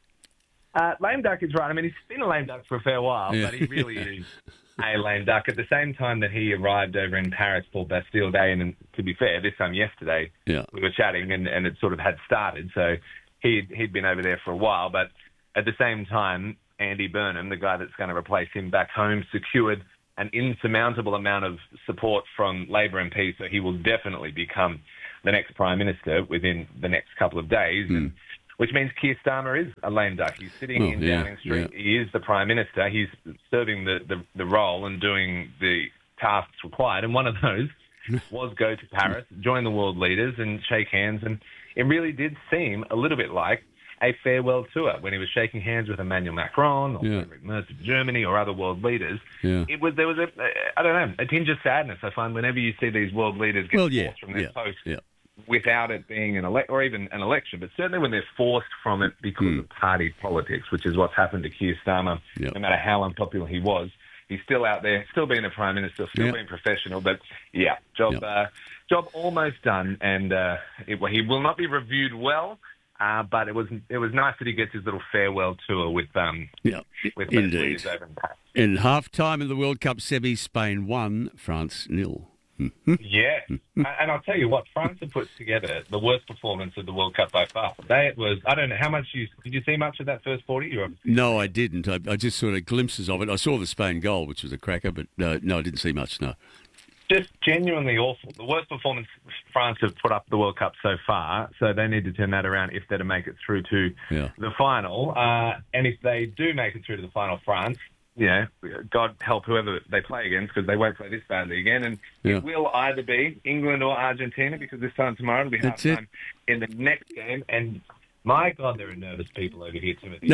Uh, lame duck is right. I mean, he's been a lame duck for a fair while, Yeah. but he really is a lame duck. At the same time that he arrived over in Paris for Bastille Day, and, and to be fair, this time yesterday, Yeah. we were chatting and, and it sort of had started, so he'd, he'd been over there for a while. But at the same time, Andy Burnham, the guy that's going to replace him back home, secured an insurmountable amount of support from Labor M Ps, so he will definitely become the next Prime Minister within the next couple of days, and which means Keir Starmer is a lame duck. He's sitting Oh, in yeah, Downing Street. yeah. He is the Prime Minister. He's serving the, the, the role and doing the tasks required, and one of those was go to Paris, join the world leaders and shake hands, and it really did seem a little bit like a farewell tour when he was shaking hands with Emmanuel Macron or Yeah. Friedrich Merz of Germany or other world leaders. Yeah. It was there was a I don't know a tinge of sadness I find whenever you see these world leaders get Well, yeah, forced from their yeah, post yeah. without it being an elect or even an election, but certainly when they're forced from it because Hmm. of party politics, which is what's happened to Keir Starmer. Yep. No matter how unpopular he was, he's still out there, still being a prime minister, still Yep. being professional. But yeah, job Yep. uh, job almost done, and uh, it, well, he will not be reviewed well. Uh, but it was it was nice that he gets his little farewell tour with um Yeah, with those indeed. leaders over in Paris. In half-time in the World Cup semi, Spain won, France nil. Yeah, and I'll tell you what, France have put together the worst performance of the World Cup by far. They it was I don't know how much you did you see much of that first forty? You obviously No, I didn't. I, I just saw of glimpses of it. I saw the Spain goal, which was a cracker, but uh, no, I didn't see much, no. just genuinely awful. The worst performance France have put up the World Cup so far, so they need to turn that around if they're to make it through to Yeah. the final. Uh, and if they do make it through to the final, France, you know, God help whoever they play against because they won't play this badly again. And Yeah. it will either be England or Argentina because this time tomorrow it'll be half That's it. time in the next game. And my God, there are nervous people over here, Timothy.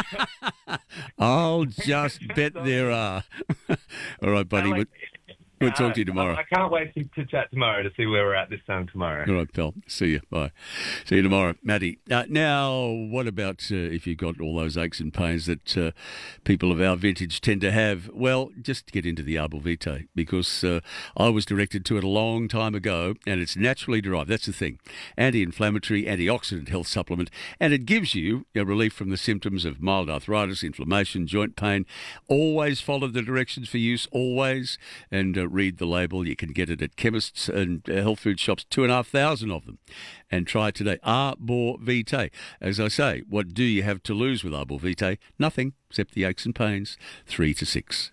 I'll just bet there are. All right, buddy. We'll, we'll talk to you tomorrow. I can't wait to, to chat tomorrow to see where we're at this time tomorrow. All right, pal. See you. Bye. See you tomorrow, Matty. Uh, now, what about uh, if you've got all those aches and pains that uh, people of our vintage tend to have? Well, just get into the Arbor Vitae because uh, I was directed to it a long time ago and it's naturally derived. That's the thing. Anti-inflammatory, antioxidant health supplement, and it gives you a relief from the symptoms of mild arthritis, inflammation, joint pain. Always follow the directions for use, always, and uh, read the label. You can get it at chemists and uh, health food shops, two and a half thousand of them. And try it today. Arbor Vitae. As I say, what do you have to lose with Arbor Vitae? Nothing, except the aches and pains. Three to six.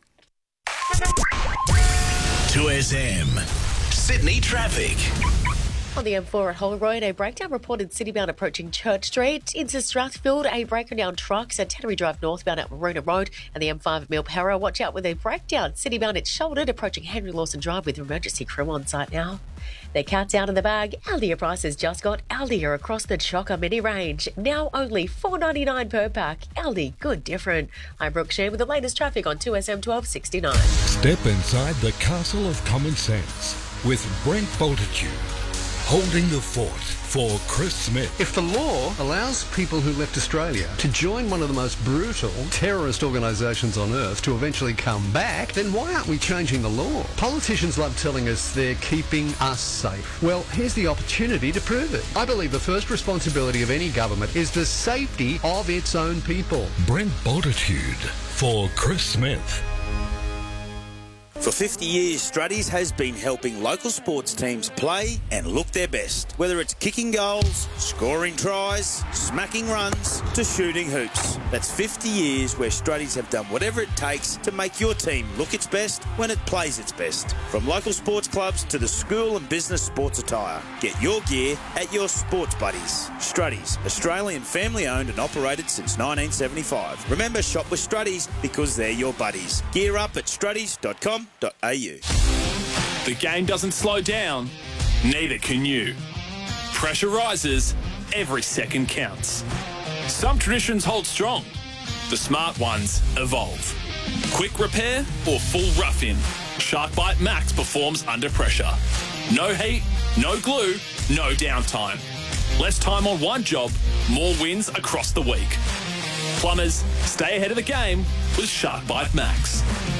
two S M. Sydney traffic. On the M four at Hull Road, a breakdown reported citybound approaching Church Street. Into Strathfield, a breaker down trucks at Tannery Drive northbound at Maroona Road and the M five at Milpara. Watch out with a breakdown citybound at Shouldered approaching Henry Lawson Drive with emergency crew on site now. The cat's out of the bag. Aldia prices just got Aldia across the Chocker mini range. Now only four dollars ninety-nine per pack. Aldi, good different. I'm Brooke Shea with the latest traffic on two S M twelve sixty-nine. Step inside the castle of common sense with Brent Bultitude, holding the fort for Chris Smith. If the law allows people who left Australia to join one of the most brutal terrorist organisations on earth to eventually come back, then why aren't we changing the law? Politicians love telling us they're keeping us safe. Well, here's the opportunity to prove it. I believe the first responsibility of any government is the safety of its own people. Brent Bultitude for Chris Smith. For fifty years, Struddies has been helping local sports teams play and look their best. Whether it's kicking goals, scoring tries, smacking runs, to shooting hoops. That's fifty years where Struddies have done whatever it takes to make your team look its best when it plays its best. From local sports clubs to the school and business sports attire. Get your gear at your sports buddies. Struddies, Australian family owned and operated since nineteen seventy-five. Remember, shop with Struddies because they're your buddies. Gear up at struddies dot com dot a u. The game doesn't slow down, neither can you. Pressure rises, every second counts. Some traditions hold strong, the smart ones evolve. Quick repair or full rough-in, SharkBite Max performs under pressure. No heat, no glue, no downtime. Less time on one job, more wins across the week. Plumbers, stay ahead of the game with SharkBite Max.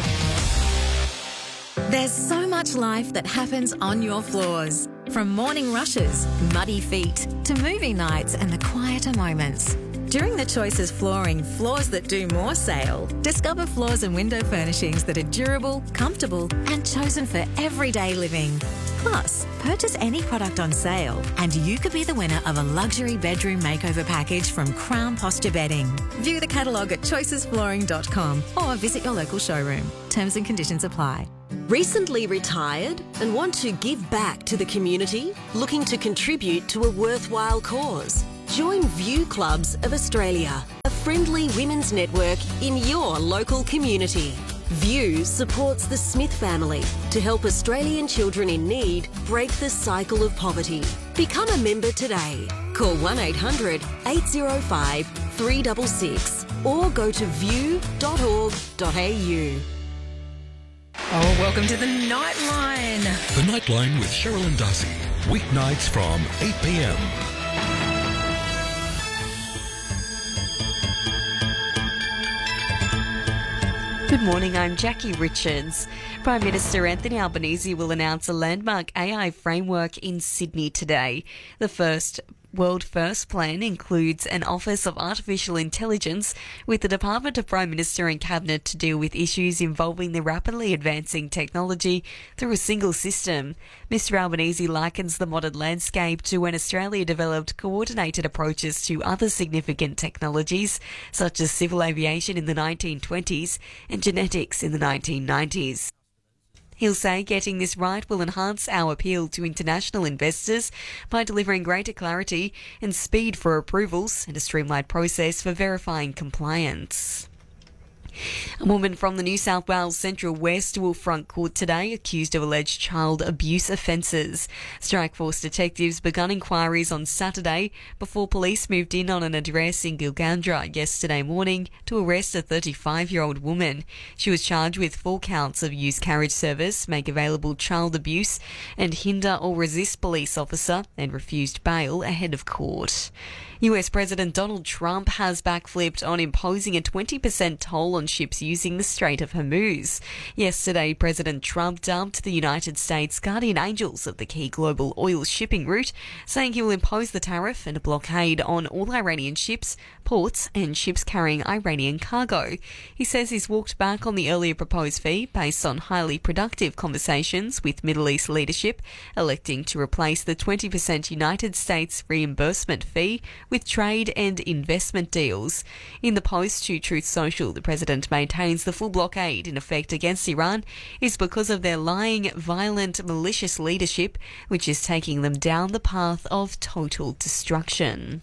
There's so much life that happens on your floors. From morning rushes, muddy feet, to movie nights and the quieter moments. During the Choices Flooring Floors That Do More sale, discover floors and window furnishings that are durable, comfortable and chosen for everyday living. Plus, purchase any product on sale and you could be the winner of a luxury bedroom makeover package from Crown Posture Bedding. View the catalogue at choices flooring dot com or visit your local showroom. Terms and conditions apply. Recently retired and want to give back to the community? Looking to contribute to a worthwhile cause? Join View Clubs of Australia, a friendly women's network in your local community. View supports the Smith family to help Australian children in need break the cycle of poverty. Become a member today. Call one eight hundred eight oh five three six six or go to view dot org dot a u. Oh, welcome to the Nightline. The Nightline with Cheryl and Darcy. Weeknights from eight p m. Good morning, I'm Jackie Richards. Prime Minister Anthony Albanese will announce a landmark A I framework in Sydney today. The first World First plan includes an Office of Artificial Intelligence with the Department of Prime Minister and Cabinet to deal with issues involving the rapidly advancing technology through a single system. Mister Albanese likens the modern landscape to when Australia developed coordinated approaches to other significant technologies, such as civil aviation in the nineteen twenties and genetics in the nineteen nineties. He'll say getting this right will enhance our appeal to international investors by delivering greater clarity and speed for approvals and a streamlined process for verifying compliance. A woman from the New South Wales Central West will front court today accused of alleged child abuse offences. Strike Force detectives began inquiries on Saturday before police moved in on an address in Gilgandra yesterday morning to arrest a thirty-five-year-old woman. She was charged with four counts of use carriage service, make available child abuse and hinder or resist police officer and refused bail ahead of court. U S President Donald Trump has backflipped on imposing a twenty percent toll on ships using the Strait of Hormuz. Yesterday, President Trump dubbed the United States guardian angels of the key global oil shipping route, saying he will impose the tariff and a blockade on all Iranian ships, ports and ships carrying Iranian cargo. He says he's walked back on the earlier proposed fee based on highly productive conversations with Middle East leadership, electing to replace the twenty percent United States reimbursement fee with trade and investment deals. In the post to Truth Social, the president maintains the full blockade in effect against Iran is because of their lying, violent, malicious leadership, which is taking them down the path of total destruction.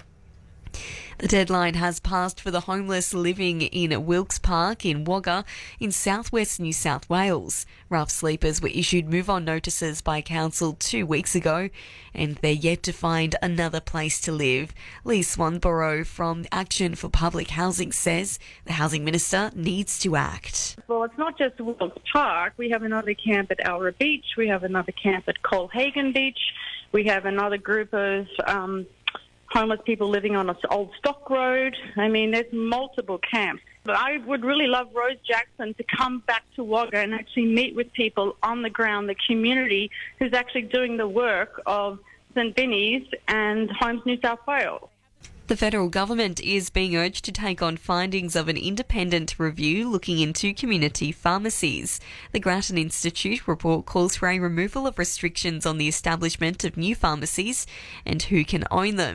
The deadline has passed for the homeless living in Wilkes Park in Wagga in southwest New South Wales. Rough sleepers were issued move-on notices by council two weeks ago and they're yet to find another place to live. Lee Swanborough from Action for Public Housing says the Housing Minister needs to act. Well, it's not just Wilkes Park. We have another camp at Alra Beach. We have another camp at Colhagen Beach. We have another group of um, homeless people living on an old stock road. I mean, there's multiple camps. But I would really love Rose Jackson to come back to Wagga and actually meet with people on the ground, the community who's actually doing the work of St Vinny's and Homes New South Wales. The federal government is being urged to take on findings of an independent review looking into community pharmacies. The Grattan Institute report calls for a removal of restrictions on the establishment of new pharmacies and who can own them.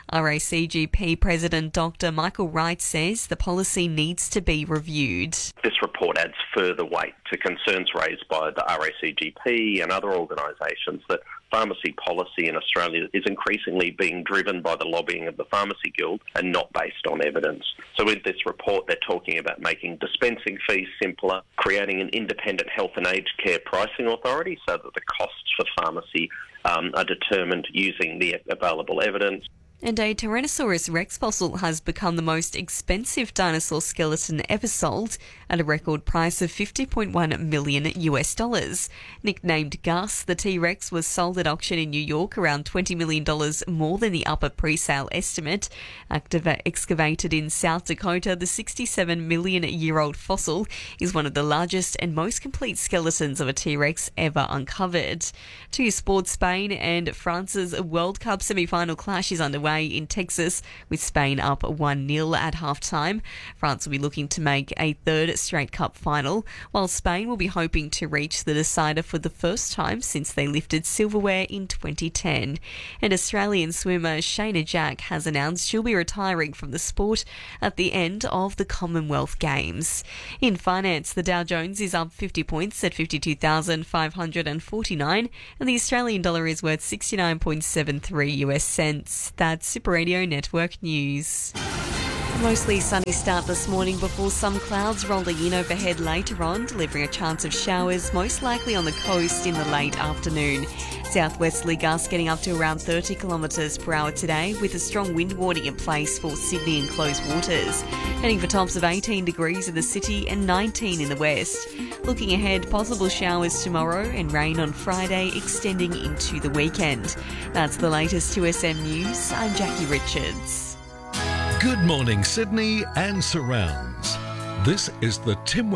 R A C G P President Doctor Michael Wright says the policy needs to be reviewed. This report adds further weight to concerns raised by the R A C G P and other organisations that pharmacy policy in Australia is increasingly being driven by the lobbying of the Pharmacy Guild and not based on evidence. So with this report, they're talking about making dispensing fees simpler, creating an independent health and aged care pricing authority so that the costs for pharmacy um, are determined using the available evidence. And a Tyrannosaurus rex fossil has become the most expensive dinosaur skeleton ever sold at a record price of fifty point one million U S dollars. Nicknamed Gus, the T-Rex was sold at auction in New York around twenty million dollars more than the upper pre-sale estimate. Activa- excavated in South Dakota, the sixty-seven million year old fossil is one of the largest and most complete skeletons of a T-Rex ever uncovered. To sports, Spain and France's World Cup semi-final clash is underway in Texas, with Spain up one nil at half-time. France will be looking to make a third straight cup final, while Spain will be hoping to reach the decider for the first time since they lifted silverware in twenty ten. And Australian swimmer Shayna Jack has announced she'll be retiring from the sport at the end of the Commonwealth Games. In finance, the Dow Jones is up fifty points at fifty-two thousand five hundred forty-nine, and the Australian dollar is worth sixty-nine point seven three U S cents. That's Super Radio Network News. A mostly sunny start this morning before some clouds rolling in overhead later on, delivering a chance of showers, most likely on the coast in the late afternoon. Southwesterly gusts getting up to around thirty kilometres per hour today, with a strong wind warning in place for Sydney and close waters. Heading for tops of eighteen degrees in the city and nineteen in the west. Looking ahead, possible showers tomorrow and rain on Friday, extending into the weekend. That's the latest two S M News. I'm Jackie Richards. Good morning, Sydney and surrounds. This is the Tim